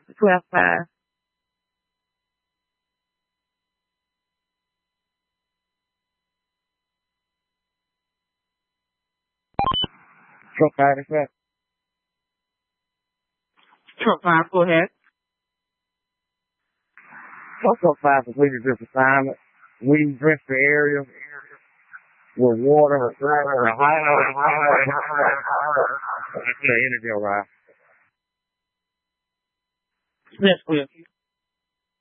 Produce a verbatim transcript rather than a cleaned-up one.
twelve five. Trump five is that? Trump five, go ahead. Trump five completed this assignment. We dressed the area with water. That's the energy arrived. Smith,